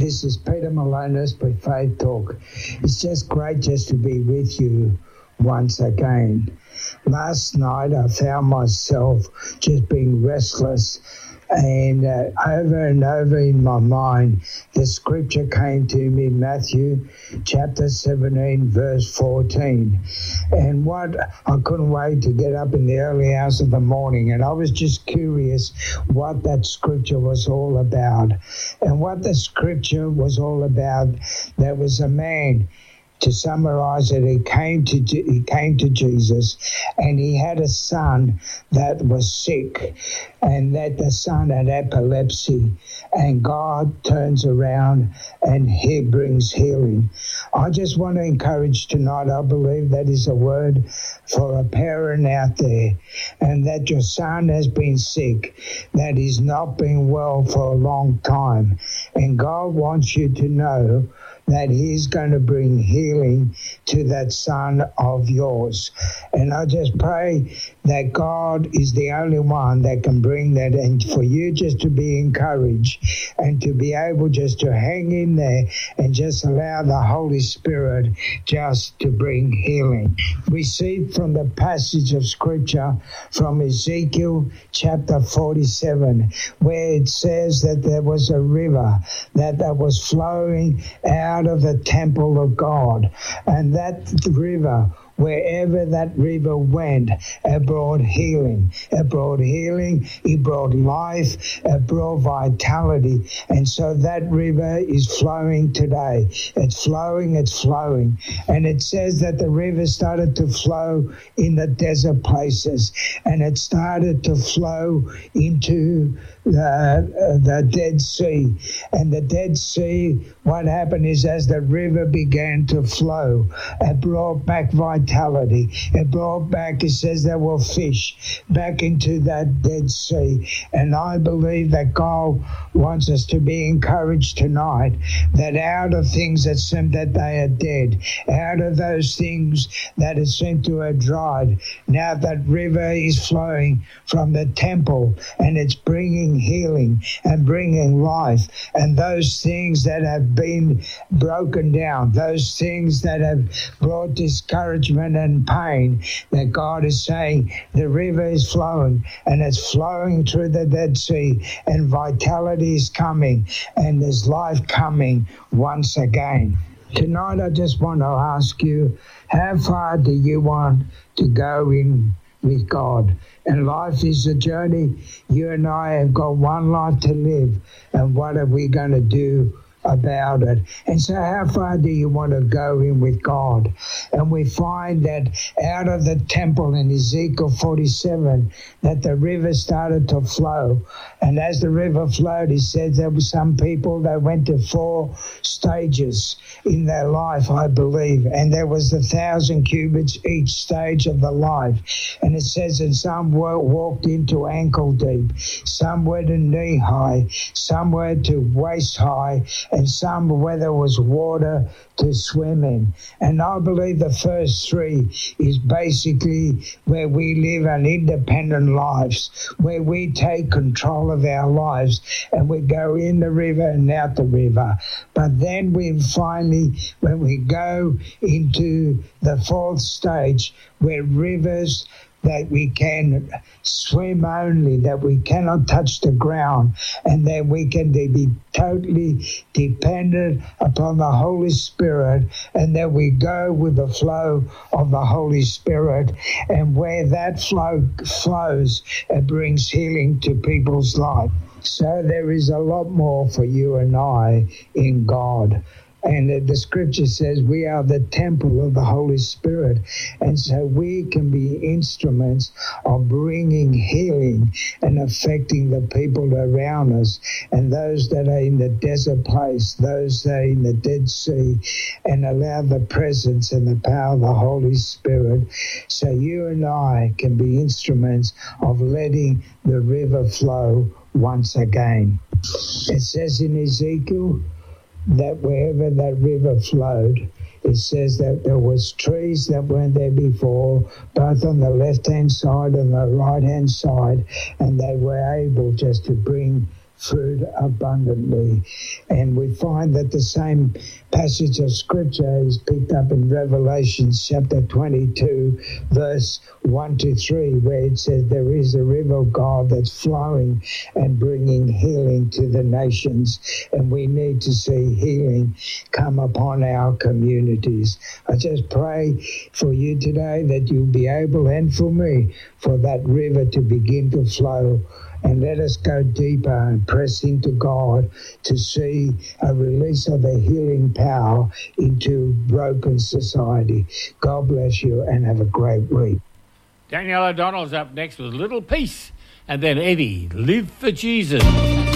This is Peter Malonis with Faith Talk. It's just great just to be with you once again. Last night I found myself just being restless, and over and over in my mind the scripture came to me, Matthew chapter 17 verse 14. And what I couldn't wait to get up in the early hours of the morning, and I was just curious what that scripture was all about. And what the scripture was all about, there was a man, to summarize it, he came to Jesus, and he had a son that was sick, and that the son had epilepsy, and God turns around and he brings healing. I just want to encourage tonight, I believe that is a word for a parent out there, and that your son has been sick, that he's not been well for a long time, and God wants you to know that he's going to bring healing to that son of yours. And I just pray that God is the only one that can bring that, and for you just to be encouraged and to be able just to hang in there and just allow the Holy Spirit just to bring healing. We see from the passage of Scripture from Ezekiel chapter 47, where it says that there was a river that was flowing out of the temple of God, and that river, wherever that river went, it brought healing. It brought healing, it brought life, it brought vitality. And so that river is flowing today. It's flowing. And it says that the river started to flow in the desert places, and it started to flow into the Dead Sea. And the Dead Sea, what happened is as the river began to flow, it brought back vitality. It brought back, it says there were fish back into that Dead Sea. And I believe that God wants us to be encouraged tonight, that out of things that seemed that they are dead, out of those things that it seemed to have dried, now that river is flowing from the temple, and it's bringing healing and bringing life. And those things that have been broken down, those things that have brought discouragement and pain, that God is saying the river is flowing, and it's flowing through the Dead Sea, and vitality is coming, and there's life coming once again. Tonight I just want to ask you, how far do you want to go in with God? And life is a journey. You and I have got one life to live, and what are we going to do about it? And so how far do you want to go in with God? And we find that out of the temple in Ezekiel 47, that the river started to flow. And as the river flowed, he said there were some people that went to 4 stages in their life, I believe. And there was 1,000 cubits each stage of the life. And it says that some walked into ankle deep, some were to knee high, some were to waist high, and some where there was water to swim in. And I believe the first 3 is basically where we live an independent lives, where we take control of our lives, and we go in the river and out the river. But then we finally, when we go into the 4th stage, where rivers that we can swim only, that we cannot touch the ground, and then we can be totally dependent upon the Holy Spirit, and then we go with the flow of the Holy Spirit, and where that flow flows, it brings healing to people's life. So there is a lot more for you and I in God. And the scripture says we are the temple of the Holy Spirit. And so we can be instruments of bringing healing and affecting the people around us, and those that are in the desert place, those that are in the Dead Sea, and allow the presence and the power of the Holy Spirit. So you and I can be instruments of letting the river flow once again. It says in Ezekiel that wherever that river flowed, it says that there was trees that weren't there before, both on the left-hand side and the right-hand side, and they were able just to bring fruit abundantly. And we find that the same passage of Scripture is picked up in Revelation chapter 22, verse 1 to 3, where it says there is a river of God that's flowing and bringing healing to the nations. And we need to see healing come upon our communities. I just pray for you today that you'll be able, and for me, for that river to begin to flow. And let us go deeper and press into God to see a release of the healing power into broken society. God bless you and have a great week. Danielle O'Donnell's up next with Little Peace. And then Eddie, Live for Jesus.